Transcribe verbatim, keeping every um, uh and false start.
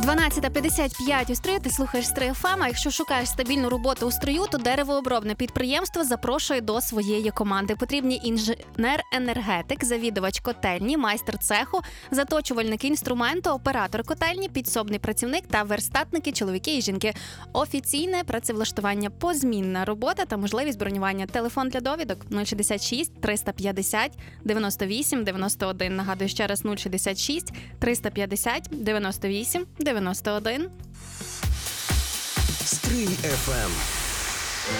дванадцята п'ятдесят п'ять у строю, ти слухаєш Стрий еф ем, а якщо шукаєш стабільну роботу у строю, то деревообробне підприємство запрошує до своєї команди. Потрібні інженер-енергетик, завідувач котельні, майстер цеху, заточувальник інструменту, оператор котельні, підсобний працівник та верстатники, чоловіки і жінки. Офіційне працевлаштування, позмінна робота та можливість бронювання. Телефон для довідок нуль шістдесят шість триста п'ятдесят дев'яносто вісім дев'яносто один. Нагадую ще раз нуль шістдесят шість триста п'ятдесят дев'яносто вісім дев'яносто один. Стрий еф ем.